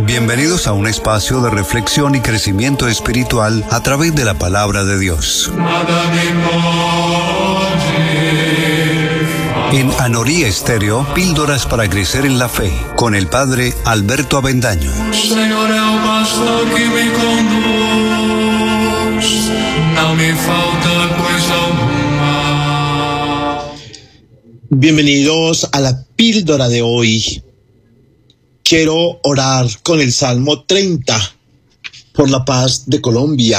Bienvenidos a un espacio de reflexión y crecimiento espiritual a través de la palabra de Dios. En Anoría Estéreo, píldoras para crecer en la fe, con el Padre Alberto Avendaño. Senhor é o pastor que me conduz, não me falta coisa alguma. Bienvenidos a la píldora de hoy. Quiero orar con el Salmo 30 por la paz de Colombia.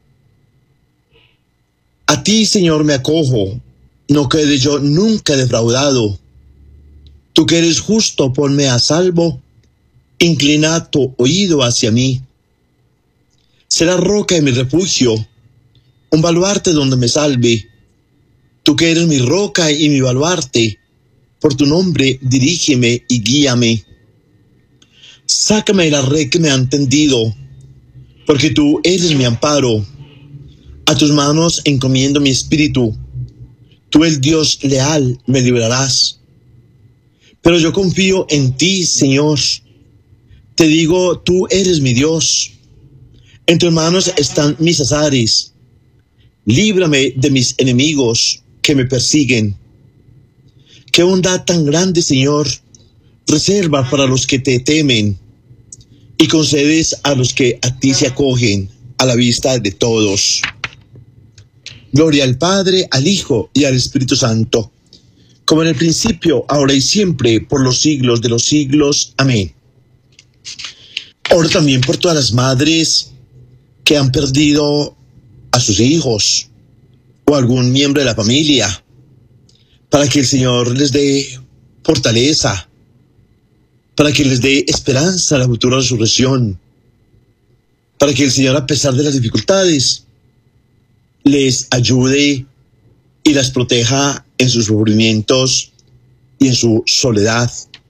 A ti, Señor, me acojo, no quede yo nunca defraudado. Tú que eres justo, ponme a salvo, inclina tu oído hacia mí. Será roca de mi refugio, un baluarte donde me salve. Tú que eres mi roca y mi baluarte, por tu nombre dirígeme y guíame. Sácame de la red que me han tendido, porque tú eres mi amparo. A tus manos encomiendo mi espíritu. Tú, el Dios leal, me librarás. Pero yo confío en ti, Señor. Te digo, tú eres mi Dios. En tus manos están mis azares. Líbrame de mis enemigos que me persiguen. Qué bondad tan grande, Señor, reserva para los que te temen y concedes a los que a ti se acogen a la vista de todos. Gloria al Padre, al Hijo y al Espíritu Santo, como en el principio, ahora y siempre, por los siglos de los siglos. Amén. Oro también por todas las madres que han perdido a sus hijos o algún miembro de la familia, para que el Señor les dé fortaleza, para que les dé esperanza a la futura resurrección, para que el Señor, a pesar de las dificultades, les ayude y las proteja en sus sufrimientos y en su soledad.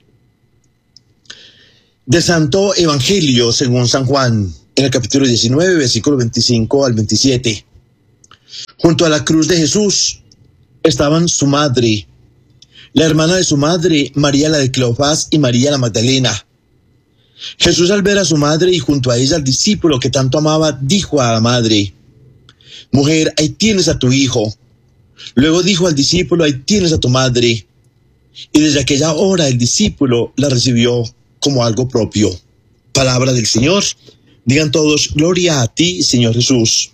Del Santo Evangelio según San Juan, en el capítulo 19, versículo 25 al 27. Junto a la cruz de Jesús estaban su madre, la hermana de su madre, María la de Cleofás, y María la Magdalena. Jesús, al ver a su madre y junto a ella al discípulo que tanto amaba, dijo a la madre: Mujer, ahí tienes a tu hijo. Luego dijo al discípulo: Ahí tienes a tu madre. Y desde aquella hora el discípulo la recibió como algo propio. Palabra del Señor. Digan todos: gloria a ti, Señor Jesús.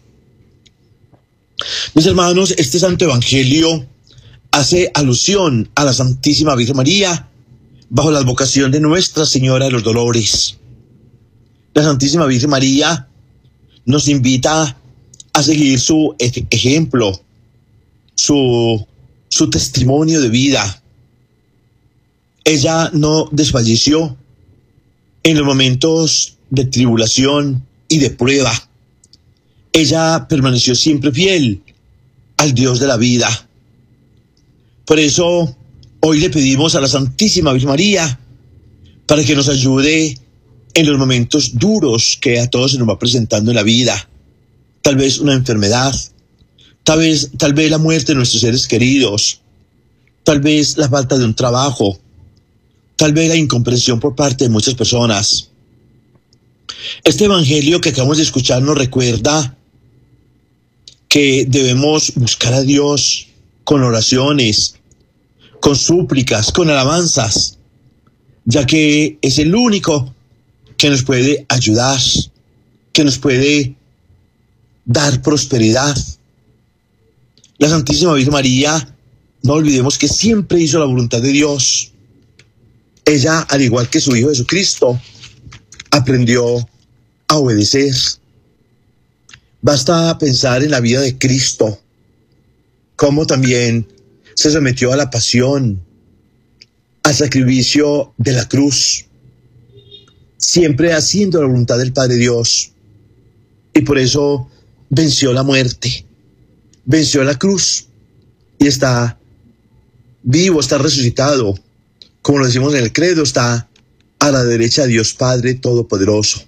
Mis hermanos, este Santo Evangelio hace alusión a la Santísima Virgen María bajo la advocación de Nuestra Señora de los Dolores. La Santísima Virgen María nos invita a seguir su ejemplo, su testimonio de vida. Ella no desfalleció en los momentos de tribulación y de prueba. Ella permaneció siempre fiel al Dios de la vida. Por eso, hoy le pedimos a la Santísima Virgen María para que nos ayude en los momentos duros que a todos se nos va presentando en la vida. Tal vez una enfermedad, tal vez la muerte de nuestros seres queridos, tal vez la falta de un trabajo, tal vez la incomprensión por parte de muchas personas. Este Evangelio que acabamos de escuchar nos recuerda que debemos buscar a Dios con oraciones, con súplicas, con alabanzas, ya que es el único que nos puede ayudar, que nos puede dar prosperidad. La Santísima Virgen María, no olvidemos que siempre hizo la voluntad de Dios. Ella, al igual que su Hijo Jesucristo, aprendió a obedecer. Basta pensar en la vida de Cristo, cómo también se sometió a la pasión, al sacrificio de la cruz, siempre haciendo la voluntad del Padre Dios. Y por eso venció la muerte, venció la cruz y está vivo, está resucitado. Como lo decimos en el credo, está a la derecha de Dios Padre Todopoderoso.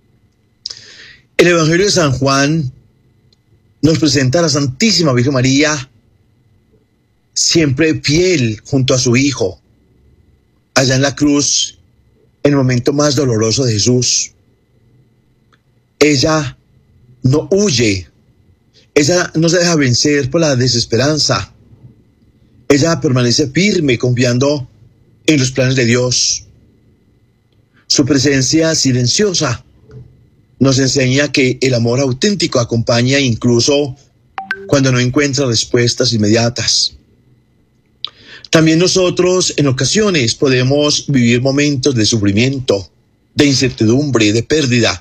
El Evangelio de San Juan nos presenta a la Santísima Virgen María siempre fiel junto a su Hijo, allá en la cruz, en el momento más doloroso de Jesús. Ella no huye, ella no se deja vencer por la desesperanza. Ella permanece firme, confiando en los planes de Dios. Su presencia silenciosa nos enseña que el amor auténtico acompaña incluso cuando no encuentra respuestas inmediatas. También nosotros en ocasiones podemos vivir momentos de sufrimiento, de incertidumbre, de pérdida.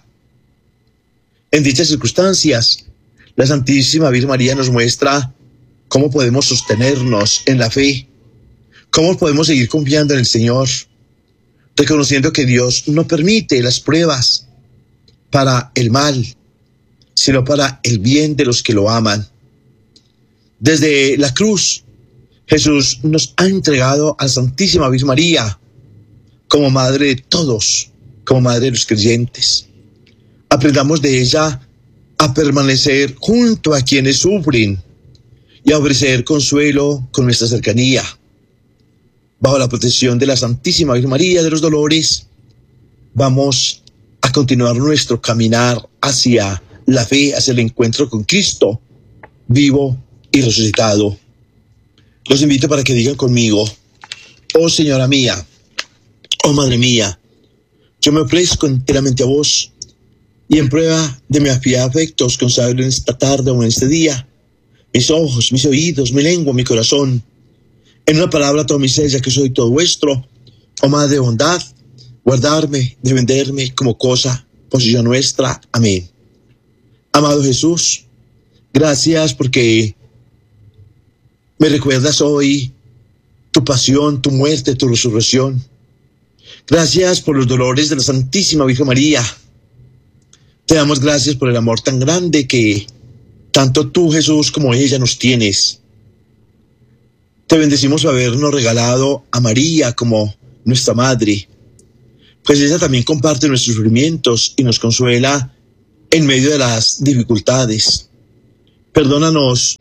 En dichas circunstancias, la Santísima Virgen María nos muestra cómo podemos sostenernos en la fe, cómo podemos seguir confiando en el Señor, reconociendo que Dios no permite las pruebas para el mal, sino para el bien de los que lo aman. Desde la cruz, Jesús nos ha entregado a la Santísima Virgen María como madre de todos, como madre de los creyentes. Aprendamos de ella a permanecer junto a quienes sufren y a ofrecer consuelo con nuestra cercanía. Bajo la protección de la Santísima Virgen María de los Dolores, vamos a continuar nuestro caminar hacia la fe, hacia el encuentro con Cristo, vivo y resucitado. Los invito para que digan conmigo: oh Señora mía, oh Madre mía, yo me ofrezco enteramente a vos, y en prueba de mi afiada afecto os consagro en esta tarde o en este día mis ojos, mis oídos, mi lengua, mi corazón. En una palabra, toda mi ser, ya que soy todo vuestro. Oh Madre de bondad, guardarme, defenderme como cosa, posesión nuestra. Amén. Amado Jesús, gracias porque me recuerdas hoy tu pasión, tu muerte, tu resurrección. Gracias por los dolores de la Santísima Virgen María. Te damos gracias por el amor tan grande que tanto tú, Jesús, como ella nos tienes. Te bendecimos por habernos regalado a María como nuestra madre, pues ella también comparte nuestros sufrimientos y nos consuela en medio de las dificultades. Perdónanos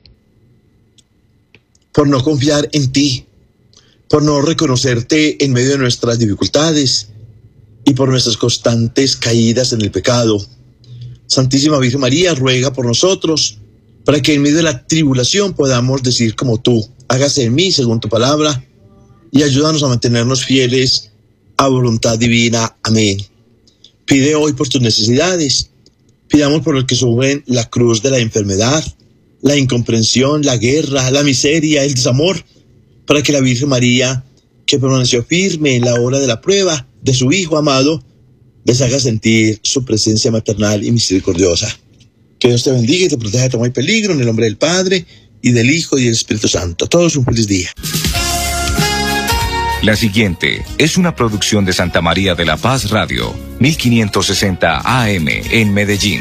por no confiar en ti, por no reconocerte en medio de nuestras dificultades y por nuestras constantes caídas en el pecado. Santísima Virgen María, ruega por nosotros, para que en medio de la tribulación podamos decir como tú: hágase en mí según tu palabra, y ayúdanos a mantenernos fieles a voluntad divina. Amén. Pide hoy por tus necesidades. Pidamos por los que sufren la cruz de la enfermedad, la incomprensión, la guerra, la miseria, el desamor, para que la Virgen María, que permaneció firme en la hora de la prueba de su Hijo amado, les haga sentir su presencia maternal y misericordiosa. Que Dios te bendiga y te proteja de todo mal y peligro, en el nombre del Padre, y del Hijo, y del Espíritu Santo. A todos un feliz día. La siguiente es una producción de Santa María de la Paz Radio, 1560 AM en Medellín.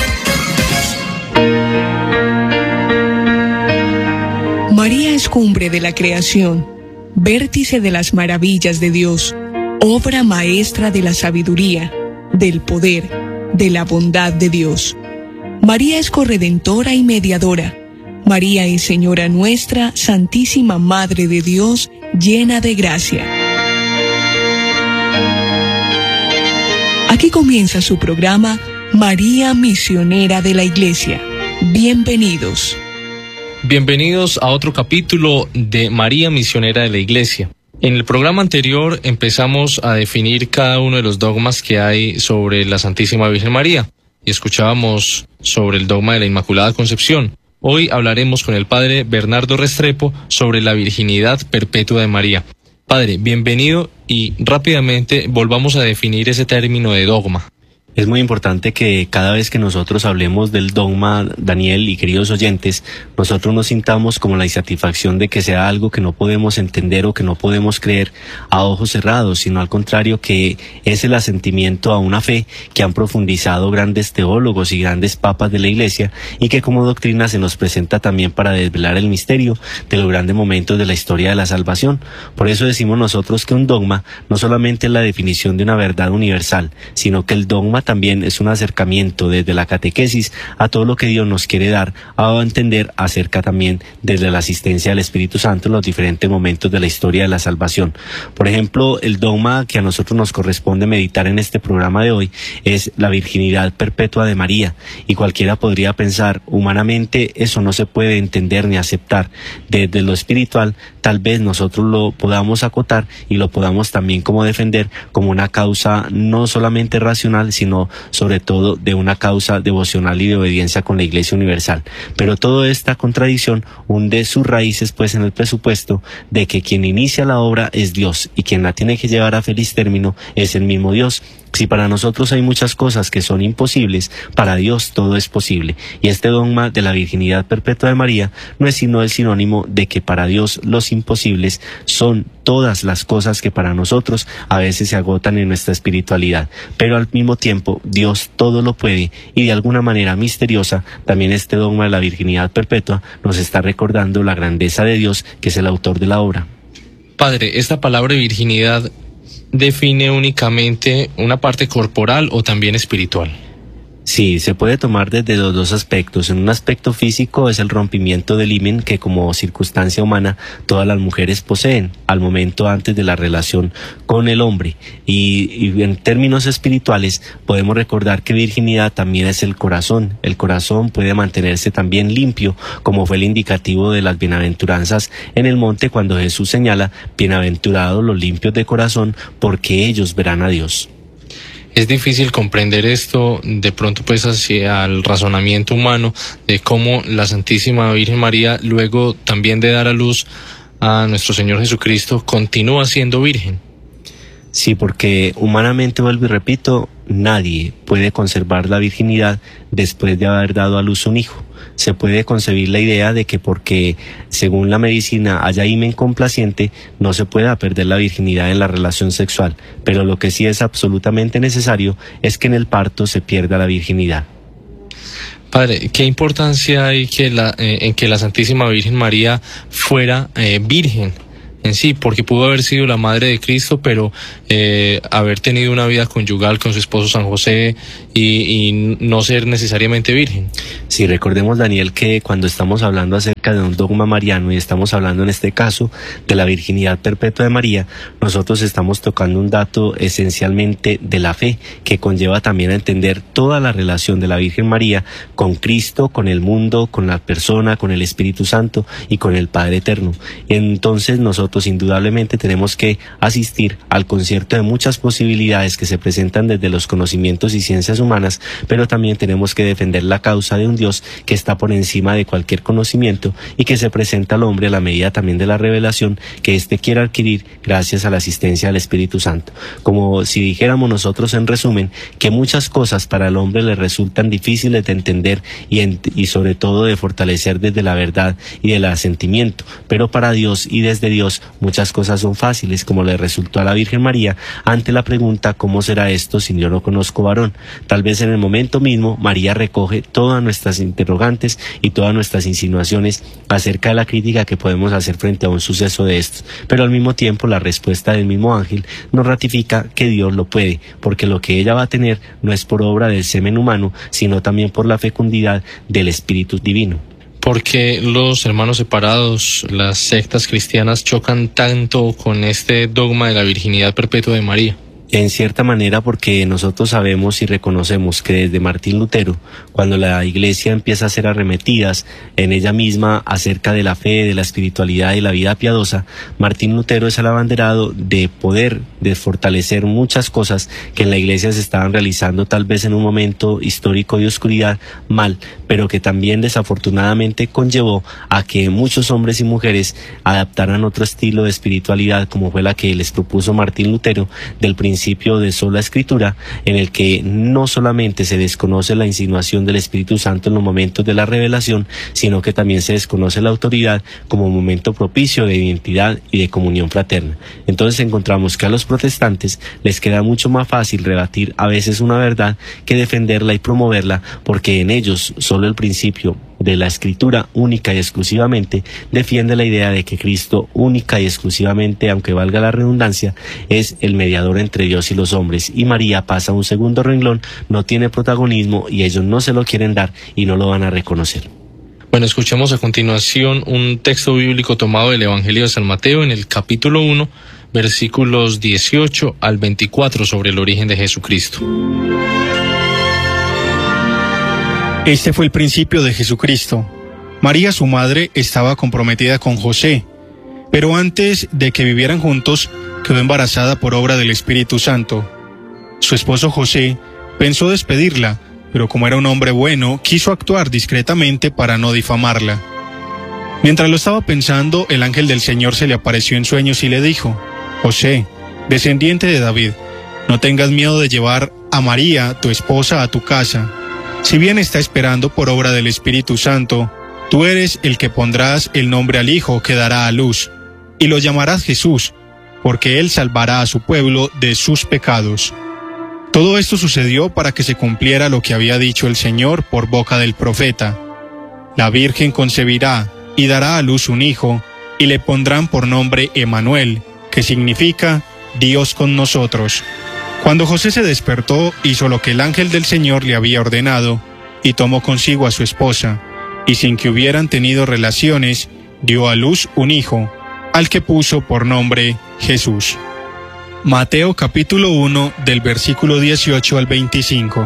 María es cumbre de la creación, vértice de las maravillas de Dios, obra maestra de la sabiduría, del poder, de la bondad de Dios. María es corredentora y mediadora. María es Señora nuestra, Santísima Madre de Dios, llena de gracia. Aquí comienza su programa María Misionera de la Iglesia. Bienvenidos. Bienvenidos a otro capítulo de María Misionera de la Iglesia. En el programa anterior empezamos a definir cada uno de los dogmas que hay sobre la Santísima Virgen María y escuchábamos sobre el dogma de la Inmaculada Concepción. Hoy hablaremos con el Padre Bernardo Restrepo sobre la virginidad perpetua de María. Padre, bienvenido y rápidamente volvamos a definir ese término de dogma. Es muy importante que cada vez que nosotros hablemos del dogma, Daniel y queridos oyentes, nosotros nos sintamos como la insatisfacción de que sea algo que no podemos entender o que no podemos creer a ojos cerrados, sino al contrario, que es el asentimiento a una fe que han profundizado grandes teólogos y grandes papas de la Iglesia y que como doctrina se nos presenta también para desvelar el misterio de los grandes momentos de la historia de la salvación. Por eso decimos nosotros que un dogma no solamente es la definición de una verdad universal, sino que el dogma también es un acercamiento desde la catequesis a todo lo que Dios nos quiere dar a entender acerca también desde la asistencia del Espíritu Santo en los diferentes momentos de la historia de la salvación. Por ejemplo, el dogma que a nosotros nos corresponde meditar en este programa de hoy es la virginidad perpetua de María, y cualquiera podría pensar, humanamente eso no se puede entender ni aceptar. Desde lo espiritual, tal vez nosotros lo podamos acotar y lo podamos también como defender como una causa no solamente racional, sino sobre todo de una causa devocional y de obediencia con la Iglesia Universal. Pero toda esta contradicción hunde sus raíces pues en el presupuesto de que quien inicia la obra es Dios y quien la tiene que llevar a feliz término es el mismo Dios. Si para nosotros hay muchas cosas que son imposibles, para Dios todo es posible. Y este dogma de la virginidad perpetua de María no es sino el sinónimo de que para Dios los imposibles son todas las cosas que para nosotros a veces se agotan en nuestra espiritualidad. Pero al mismo tiempo Dios todo lo puede, y de alguna manera misteriosa también este dogma de la virginidad perpetua nos está recordando la grandeza de Dios, que es el autor de la obra. Padre, esta palabra virginidad define únicamente una parte corporal o también espiritual. Sí, se puede tomar desde los dos aspectos. En un aspecto físico es el rompimiento del himen que como circunstancia humana todas las mujeres poseen al momento antes de la relación con el hombre. Y en términos espirituales podemos recordar que virginidad también es el corazón. El corazón puede mantenerse también limpio, como fue el indicativo de las bienaventuranzas en el monte cuando Jesús señala: bienaventurados los limpios de corazón, porque ellos verán a Dios. Es difícil comprender esto de pronto pues hacia el razonamiento humano de cómo la Santísima Virgen María, luego también de dar a luz a nuestro Señor Jesucristo, continúa siendo virgen. Sí, porque humanamente, vuelvo y repito, nadie puede conservar la virginidad después de haber dado a luz un hijo. Se puede concebir la idea de que porque, según la medicina, haya himen complaciente, no se pueda perder la virginidad en la relación sexual, pero lo que sí es absolutamente necesario es que en el parto se pierda la virginidad. Padre, ¿qué importancia hay en que la Santísima Virgen María fuera virgen en sí? Porque pudo haber sido la madre de Cristo, pero haber tenido una vida conyugal con su esposo San José y no ser necesariamente virgen. Sí, recordemos, Daniel, que cuando estamos hablando acerca de un dogma mariano y estamos hablando en este caso de la virginidad perpetua de María, nosotros estamos tocando un dato esencialmente de la fe, que conlleva también a entender toda la relación de la Virgen María con Cristo, con el mundo, con la persona, con el Espíritu Santo y con el Padre Eterno. Entonces nosotros indudablemente tenemos que asistir al concierto de muchas posibilidades que se presentan desde los conocimientos y ciencias humanas, pero también tenemos que defender la causa de un Dios que está por encima de cualquier conocimiento y que se presenta al hombre a la medida también de la revelación que éste quiere adquirir gracias a la asistencia del Espíritu Santo. Como si dijéramos nosotros en resumen que muchas cosas para el hombre le resultan difíciles de entender y sobre todo de fortalecer desde la verdad y del asentimiento, pero para Dios y desde Dios muchas cosas son fáciles, como le resultó a la Virgen María ante la pregunta: ¿cómo será esto si yo no conozco varón? Tal vez en el momento mismo María recoge todas nuestras interrogantes y todas nuestras insinuaciones acerca de la crítica que podemos hacer frente a un suceso de estos, pero al mismo tiempo la respuesta del mismo ángel nos ratifica que Dios lo puede, porque lo que ella va a tener no es por obra del semen humano, sino también por la fecundidad del Espíritu Divino. ¿Por qué los hermanos separados, las sectas cristianas, chocan tanto con este dogma de la virginidad perpetua de María? En cierta manera porque nosotros sabemos y reconocemos que desde Martín Lutero, cuando la Iglesia empieza a ser arremetidas en ella misma acerca de la fe, de la espiritualidad y la vida piadosa, Martín Lutero es el abanderado de poder, de fortalecer muchas cosas que en la Iglesia se estaban realizando tal vez en un momento histórico de oscuridad mal, pero que también desafortunadamente conllevó a que muchos hombres y mujeres adaptaran otro estilo de espiritualidad como fue la que les propuso Martín Lutero del principio de sola escritura, en el que no solamente se desconoce la insinuación del Espíritu Santo en los momentos de la revelación, sino que también se desconoce la autoridad como momento propicio de identidad y de comunión fraterna. Entonces encontramos que a los protestantes les queda mucho más fácil rebatir a veces una verdad que defenderla y promoverla, porque en ellos solo solo el principio de la Escritura única y exclusivamente, defiende la idea de que Cristo única y exclusivamente, aunque valga la redundancia, es el mediador entre Dios y los hombres, y María pasa a un segundo renglón, no tiene protagonismo y ellos no se lo quieren dar y no lo van a reconocer. Bueno, escuchemos a continuación un texto bíblico tomado del Evangelio de San Mateo en el capítulo 1, versículos 18 al 24 sobre el origen de Jesucristo. Este fue el principio de Jesucristo. María, su madre, estaba comprometida con José, pero antes de que vivieran juntos, quedó embarazada por obra del Espíritu Santo. Su esposo José pensó despedirla, pero como era un hombre bueno, quiso actuar discretamente para no difamarla. Mientras lo estaba pensando, el ángel del Señor se le apareció en sueños y le dijo: José, descendiente de David, no tengas miedo de llevar a María, tu esposa, a tu casa. Si bien está esperando por obra del Espíritu Santo, tú eres el que pondrás el nombre al hijo que dará a luz, y lo llamarás Jesús, porque él salvará a su pueblo de sus pecados. Todo esto sucedió para que se cumpliera lo que había dicho el Señor por boca del profeta. La Virgen concebirá y dará a luz un hijo, y le pondrán por nombre Emmanuel, que significa Dios con nosotros. Cuando José se despertó, hizo lo que el ángel del Señor le había ordenado, y tomó consigo a su esposa, y sin que hubieran tenido relaciones, dio a luz un hijo, al que puso por nombre Jesús. Mateo capítulo 1, del versículo 18 al 25.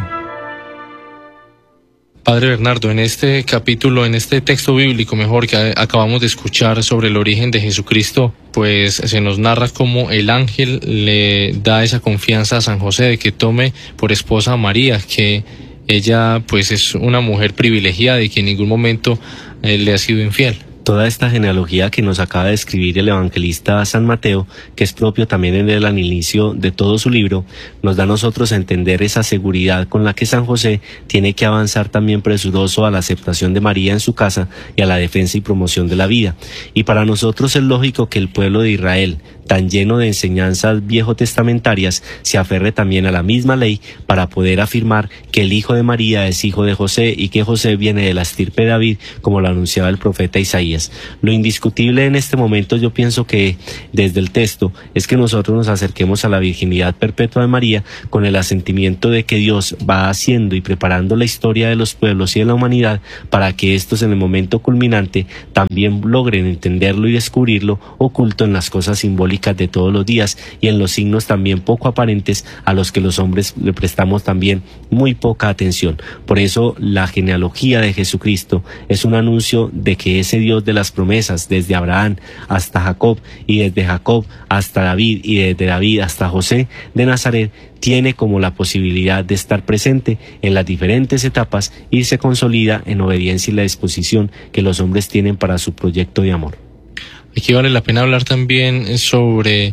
Padre Bernardo, en este capítulo, en este texto bíblico mejor que acabamos de escuchar sobre el origen de Jesucristo, pues se nos narra cómo el ángel le da esa confianza a San José de que tome por esposa a María, que ella pues es una mujer privilegiada y que en ningún momento le ha sido infiel. Toda esta genealogía que nos acaba de escribir el evangelista San Mateo, que es propio también en él al inicio de todo su libro, nos da a nosotros a entender esa seguridad con la que San José tiene que avanzar también presuroso a la aceptación de María en su casa y a la defensa y promoción de la vida. Y para nosotros es lógico que el pueblo de Israel, tan lleno de enseñanzas viejotestamentarias, se aferre también a la misma ley para poder afirmar que el hijo de María es hijo de José y que José viene de la estirpe de David, como lo anunciaba el profeta Isaías. Lo indiscutible en este momento, yo pienso que desde el texto, es que nosotros nos acerquemos a la virginidad perpetua de María con el asentimiento de que Dios va haciendo y preparando la historia de los pueblos y de la humanidad para que estos en el momento culminante también logren entenderlo y descubrirlo oculto en las cosas simbólicas de todos los días y en los signos también poco aparentes a los que los hombres le prestamos también muy poca atención. Por eso la genealogía de Jesucristo es un anuncio de que ese Dios de las promesas, desde Abraham hasta Jacob y desde Jacob hasta David y desde David hasta José de Nazaret, tiene como la posibilidad de estar presente en las diferentes etapas y se consolida en obediencia y la disposición que los hombres tienen para su proyecto de amor. Aquí vale la pena hablar también sobre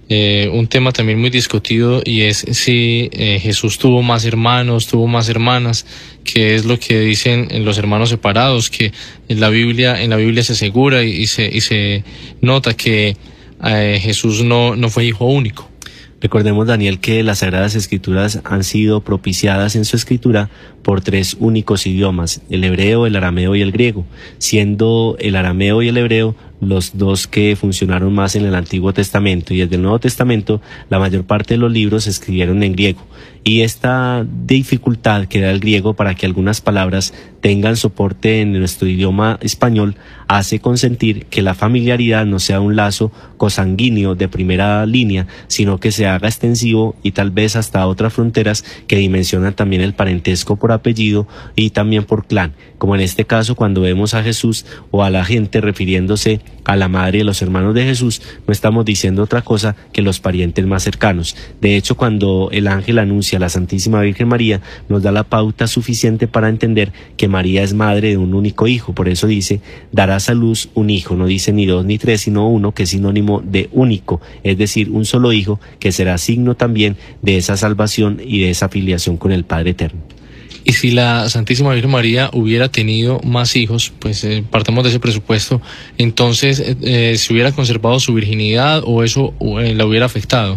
un tema también muy discutido, y es si Jesús tuvo más hermanos, tuvo más hermanas, que es lo que dicen los hermanos separados, que en la Biblia se asegura y se nota que Jesús no fue hijo único. Recordemos, Daniel, que las Sagradas Escrituras han sido propiciadas en su escritura por 3 únicos idiomas, el hebreo, el arameo y el griego, siendo el arameo y el hebreo los 2 que funcionaron más en el Antiguo Testamento, y desde el Nuevo Testamento la mayor parte de los libros se escribieron en griego. Y esta dificultad que da el griego para que algunas palabras tengan soporte en nuestro idioma español hace consentir que la familiaridad no sea un lazo cosanguíneo de primera línea, sino que se haga extensivo y tal vez hasta otras fronteras que dimensionan también el parentesco por apellido y también por clan, como en este caso cuando vemos a Jesús o a la gente refiriéndose a la madre y a los hermanos de Jesús, no estamos diciendo otra cosa que los parientes más cercanos. De hecho, cuando el ángel anuncia a la Santísima Virgen María, nos da la pauta suficiente para entender que María es madre de un único hijo. Por eso dice, darás a luz un hijo, no dice ni 2 ni 3, sino 1, que es sinónimo de único, es decir, un solo hijo que será signo también de esa salvación y de esa filiación con el Padre Eterno. Y si la Santísima Virgen María hubiera tenido más hijos, pues partamos de ese presupuesto, entonces ¿se hubiera conservado su virginidad o eso la hubiera afectado?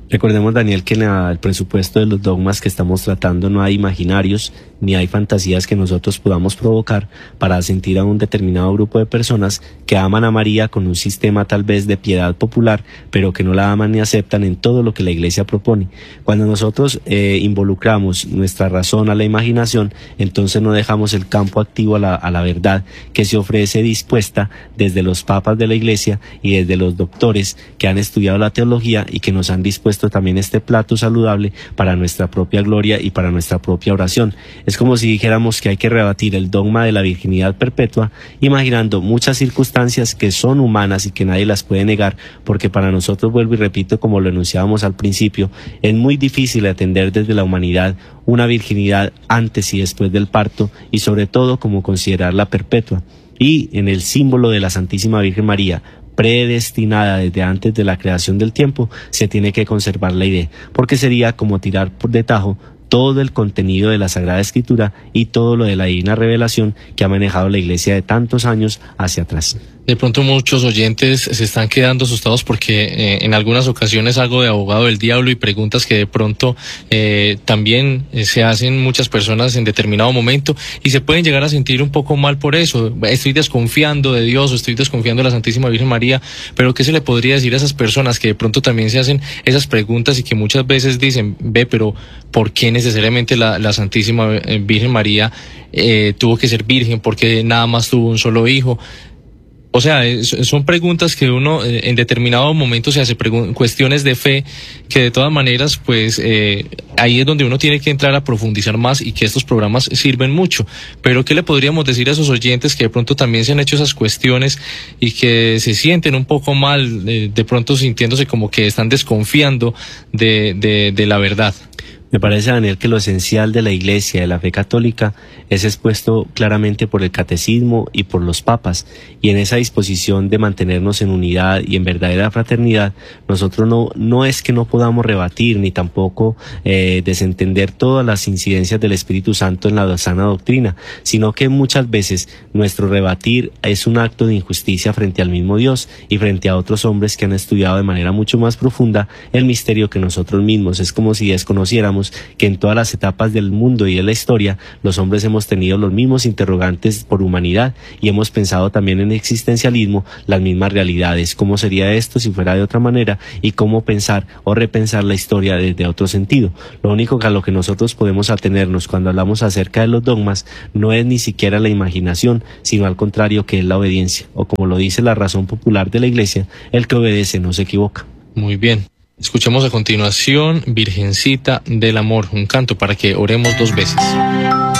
Recordemos, Daniel, que en el presupuesto de los dogmas que estamos tratando no hay imaginarios ni hay fantasías que nosotros podamos provocar para sentir a un determinado grupo de personas que aman a María con un sistema tal vez de piedad popular, pero que no la aman ni aceptan en todo lo que la Iglesia propone. Cuando nosotros involucramos nuestra razón a la imaginación, entonces no dejamos el campo activo a la verdad que se ofrece dispuesta desde los papas de la Iglesia y desde los doctores que han estudiado la teología y que nos han dispuesto también este plato saludable para nuestra propia gloria y para nuestra propia oración. Es como si dijéramos que hay que rebatir el dogma de la virginidad perpetua, imaginando muchas circunstancias que son humanas y que nadie las puede negar, porque para nosotros, vuelvo y repito, como lo enunciábamos al principio, es muy difícil atender desde la humanidad una virginidad antes y después del parto, y sobre todo como considerarla perpetua. Y en el símbolo de la Santísima Virgen María, predestinada desde antes de la creación del tiempo, se tiene que conservar la idea, porque sería como tirar por de tajo todo el contenido de la Sagrada Escritura y todo lo de la divina revelación que ha manejado la Iglesia de tantos años hacia atrás. De pronto muchos oyentes se están quedando asustados porque en algunas ocasiones hago de abogado del diablo y preguntas que de pronto también se hacen muchas personas en determinado momento y se pueden llegar a sentir un poco mal por eso. Estoy desconfiando de Dios o estoy desconfiando de la Santísima Virgen María, pero ¿qué se le podría decir a esas personas que de pronto también se hacen esas preguntas y que muchas veces dicen, pero ¿por qué necesariamente la Santísima Virgen María tuvo que ser virgen? ¿Por qué nada más tuvo un solo hijo? O sea, son preguntas que uno en determinado momento se hace, cuestiones de fe, que de todas maneras, pues ahí es donde uno tiene que entrar a profundizar más y que estos programas sirven mucho. Pero ¿qué le podríamos decir a esos oyentes que de pronto también se han hecho esas cuestiones y que se sienten un poco mal, de pronto sintiéndose como que están desconfiando de la verdad? Me parece, Daniel, que lo esencial de la Iglesia, de la fe católica, es expuesto claramente por el catecismo y por los papas, y en esa disposición de mantenernos en unidad y en verdadera fraternidad, nosotros no es que no podamos rebatir ni tampoco desentender todas las incidencias del Espíritu Santo en la sana doctrina, sino que muchas veces nuestro rebatir es un acto de injusticia frente al mismo Dios y frente a otros hombres que han estudiado de manera mucho más profunda el misterio que nosotros mismos. Es como si desconociéramos que en todas las etapas del mundo y de la historia los hombres hemos tenido los mismos interrogantes por humanidad y hemos pensado también en existencialismo las mismas realidades, cómo sería esto si fuera de otra manera y cómo pensar o repensar la historia desde otro sentido. Lo único que a lo que nosotros podemos atenernos cuando hablamos acerca de los dogmas no es ni siquiera la imaginación, sino al contrario, que es la obediencia, o como lo dice la razón popular de la Iglesia, el que obedece no se equivoca. Muy bien. Escuchemos a continuación Virgencita del Amor, un canto para que oremos 2 veces.